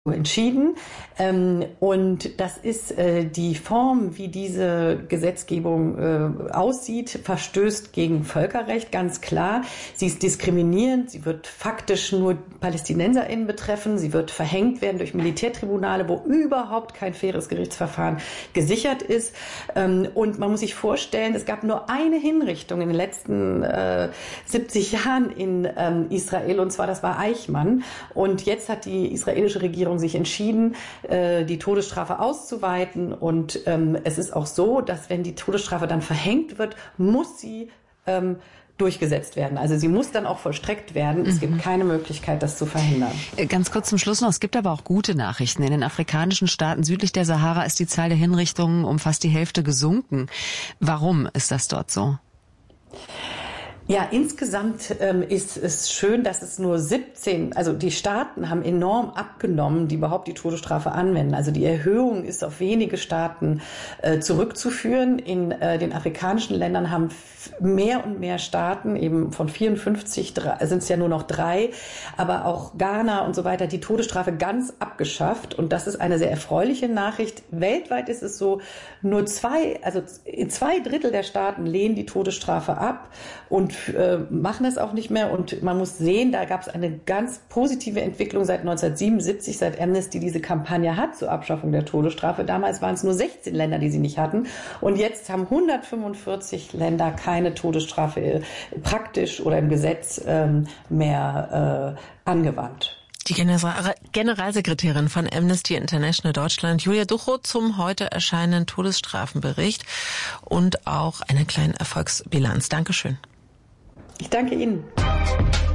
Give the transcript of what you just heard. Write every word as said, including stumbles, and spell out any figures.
entschieden. Und das ist die Form, wie diese Gesetzgebung aussieht, verstößt gegen Völkerrecht, ganz klar. Sie ist diskriminierend, sie wird faktisch nur PalästinenserInnen betreffen, sie wird verhängt werden durch Militärtribunale, wo überhaupt kein faires Gerichtsverfahren gesichert ist. Und man muss sich vorstellen, es gab nur eine Hinrichtung in den letzten siebzig Jahren in Israel, und zwar das war Eichmann. Und jetzt hat die israelische Regierung sich entschieden, die Todesstrafe auszuweiten. Und ähm, es ist auch so, dass wenn die Todesstrafe dann verhängt wird, muss sie ähm, durchgesetzt werden. Also sie muss dann auch vollstreckt werden. Es mhm. gibt keine Möglichkeit, das zu verhindern. Ganz kurz zum Schluss noch, es gibt aber auch gute Nachrichten. In den afrikanischen Staaten südlich der Sahara ist die Zahl der Hinrichtungen um fast die Hälfte gesunken. Warum ist das dort so? Ja, insgesamt ähm, ist es schön, dass es nur siebzehn, also die Staaten haben enorm abgenommen, die überhaupt die Todesstrafe anwenden. Also die Erhöhung ist auf wenige Staaten äh, zurückzuführen. In äh, den afrikanischen Ländern haben mehr und mehr Staaten, eben von vierundfünfzig sind es ja nur noch drei, aber auch Ghana und so weiter, die Todesstrafe ganz abgeschafft. Und das ist eine sehr erfreuliche Nachricht. Weltweit ist es so, nur zwei, also zwei Drittel der Staaten lehnen die Todesstrafe ab und machen es auch nicht mehr. Und man muss sehen, da gab es eine ganz positive Entwicklung seit neunzehnhundertsiebenundsiebzig, seit Amnesty diese Kampagne hat zur Abschaffung der Todesstrafe. Damals waren es nur sechzehn Länder, die sie nicht hatten. Und jetzt haben hundertfünfundvierzig Länder keine Todesstrafe praktisch oder im Gesetz ähm, mehr äh, angewandt. Die General- Generalsekretärin von Amnesty International Deutschland, Julia Duchow, zum heute erscheinenden Todesstrafenbericht und auch eine kleine Erfolgsbilanz. Dankeschön. Ich danke Ihnen.